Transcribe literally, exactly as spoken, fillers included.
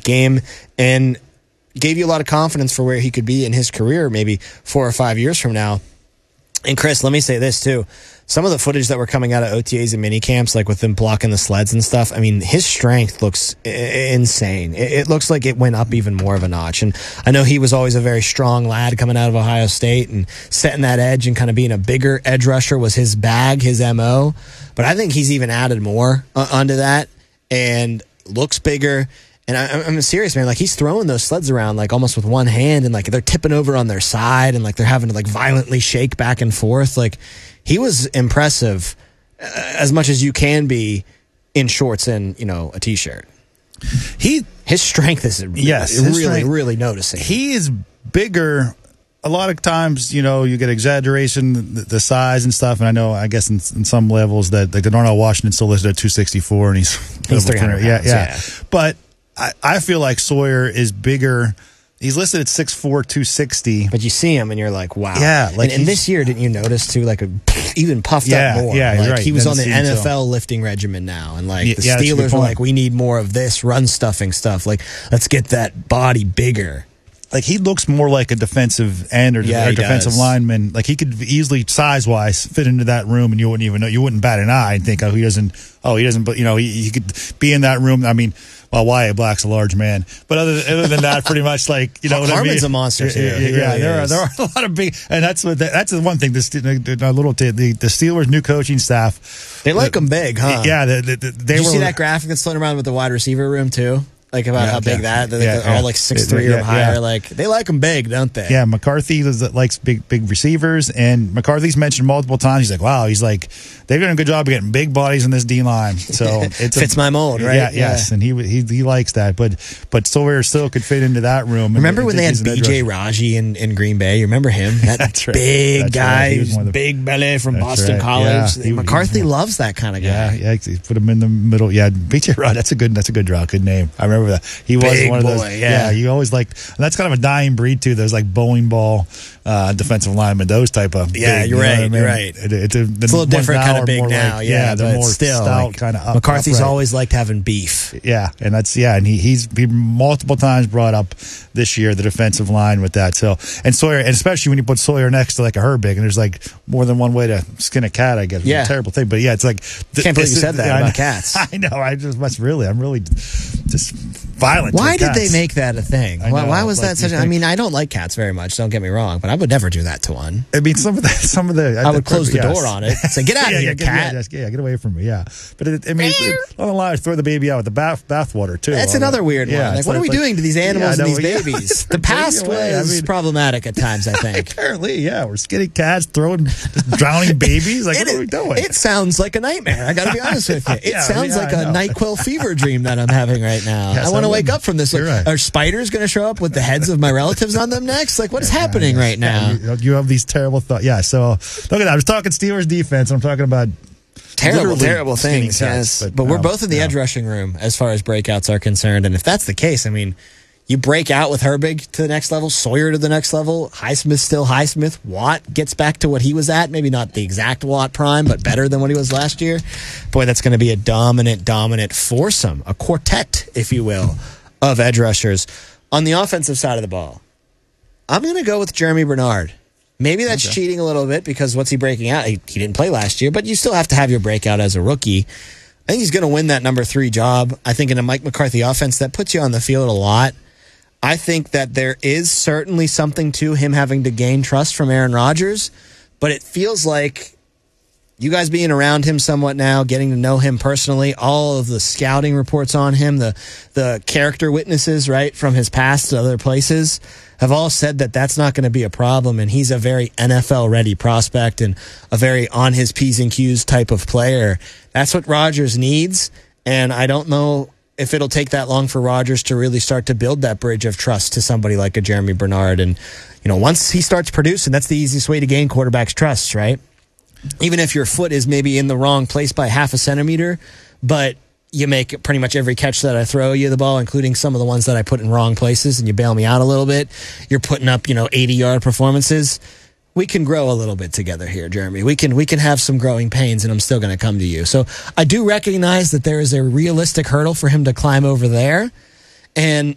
game and gave you a lot of confidence for where he could be in his career maybe four or five years from now. And Chris, let me say this too. Some of the footage that were coming out of O T As and mini camps, like with him blocking the sleds and stuff, I mean, his strength looks I- insane. It-, it looks like it went up even more of a notch. And I know he was always a very strong lad coming out of Ohio State, and setting that edge and kind of being a bigger edge rusher was his bag, his M O. But I think he's even added more uh, onto that and looks bigger. And I, I'm serious, man. Like, he's throwing those sleds around like almost with one hand, and like they're tipping over on their side, and like they're having to like violently shake back and forth. Like, he was impressive uh, as much as you can be in shorts and, you know, a t-shirt. He his strength is yes, really, strength, really noticing. He is bigger. A lot of times, you know, you get exaggeration, the, the size and stuff. And I know, I guess, in, in some levels that like Darnell Washington still listed at two sixty-four, and he's he's three hundred yeah, pounds, yeah, yeah. But I, I feel like Sawyer is bigger. He's listed at six four, two sixty. But you see him and you're like, wow. Yeah. Like and, and this year, didn't you notice, too, like a, even puffed yeah, up more? Yeah, like, you're right. He was Doesn't on the seem N F L so. lifting regimen now. And, like, Yeah, the yeah, that's a good Steelers are point. like, we need more of this run stuffing stuff. Like, let's get that body bigger. Like, he looks more like a defensive end or, Yeah, or he defensive does. lineman. Like, he could easily, size-wise, fit into that room, and you wouldn't even know. You wouldn't bat an eye and think, oh, he doesn't, oh, he doesn't, but, you know, he, he could be in that room. I mean, well, Wyatt Black's a large man. But other, other than that, pretty much, like, you know what I mean? Harmon's a monster, too. Yeah, He yeah, really there, are, is. there are a lot of big, and that's what, that's the one thing, this, a little, the, the Steelers' new coaching staff. They like him big, huh? Yeah, the, the, the, they Did you were. see that graphic that's floating around with the wide receiver room, too? Like, about Yeah, how big yeah. that, they're Yeah, like, yeah. all like six three Yeah, or higher. yeah. Like, they like them big, don't they? Yeah, McCarthy is, that likes big big receivers, and McCarthy's mentioned multiple times. He's like, wow, he's like, they've done a good job of getting big bodies in this D line. So it Fits my mold, right? Yeah, Yeah. yes, and he he he likes that. But but Sawyer still could fit into that room. Remember and, when and they had he's an edge B J rusher. Raji in, in Green Bay? You remember him? That That's right. big That's guy, right. He was one of the- big belly from That's Boston right. College. Yeah. He- McCarthy he- loves that kind of Yeah, guy. yeah, he put him in the middle. Yeah, B J Rod. That's a good. That's a good draw. Good name. I remember that. He was Big one of those. boy, yeah. you always like. And that's kind of a dying breed too. Those like bowling ball uh, defensive linemen. Those type of. Yeah, big, you're you know right, what I mean? you're right. It, it's a, It's a little different kind of big now, like, yeah, they're but more still, stout, like, kind of up. McCarthy's upright. always liked having beef. Yeah, and that's yeah, and he he's he multiple times brought up this year the defensive line with that. So and Sawyer, and especially when you put Sawyer next to like a Herbig, and there's like more than one way to skin a cat. I guess it's Yeah. a terrible thing, but yeah, it's like th- Can't believe it's- you said that I about know- cats. I know. I just must really. I'm really just violent. Why to did they cats. make that a thing? I Why, know, why was like, that such you a, I think- mean, I don't like cats very much, don't get me wrong, but I would never do that to one. I mean, some of the some of the I would close the yes. door on it. Say, get out of yeah, here, yeah, get, cat. Yeah, just- yeah, get away from me. Yeah, but it, I mean, it, on the line, throw the baby out with the bath bathwater too. That's All another that. weird Yeah, one. Like, it's what are we like- doing to these animals Yeah, I and these know, yeah. babies? The past Away. I was mean- problematic at times, I think. Apparently, yeah, we're skinny cats throwing, just drowning babies. Like, It, what are we doing? it sounds like a nightmare. I got to be honest with you. It Yeah, sounds yeah, like I a know. NyQuil fever dream that I'm having right now. Yes, I want I to wake would. up from this. Like, You're right. Are spiders going to show up with the heads of my relatives on them next? Like, what is happening right now? You, you have these terrible thoughts. Yeah, so look at that. I was talking Steelers defense, and I'm talking about Terrible, literally terrible skinny things. cats, Yes, but, we're no, both in the no. edge rushing room as far as breakouts are concerned. And if that's the case, I mean, you break out with Herbig to the next level, Sawyer to the next level, Highsmith still Highsmith, Watt gets back to what he was at, maybe not the exact Watt prime, but better than what he was last year. Boy, that's going to be a dominant, dominant foursome, a quartet, if you will, of edge rushers. On the offensive side of the ball, I'm going to go with Jeremy Bernard. Maybe that's Okay. cheating a little bit because what's he breaking out? He, he didn't play last year, but you still have to have your breakout as a rookie. I think he's going to win that number three job. I think in a Mike McCarthy offense, that puts you on the field a lot. I think that there is certainly something to him having to gain trust from Aaron Rodgers, but it feels like you guys being around him somewhat now, getting to know him personally, all of the scouting reports on him, the the character witnesses, right, from his past to other places, have all said that that's not going to be a problem, and he's a very N F L-ready prospect and a very on his P's and Q's type of player. That's what Rodgers needs, and I don't know if it'll take that long for Rodgers to really start to build that bridge of trust to somebody like a Jeremy Bernard. And, you know, once he starts producing, that's the easiest way to gain quarterbacks' trust, right? Even if your foot is maybe in the wrong place by half a centimeter, but you make pretty much every catch that I throw you the ball, including some of the ones that I put in wrong places, and you bail me out a little bit, you're putting up, you know, eighty-yard performances. We can grow a little bit together here, Jeremy. We can we can have some growing pains, and I'm still going to come to you. So I do recognize that there is a realistic hurdle for him to climb over there. And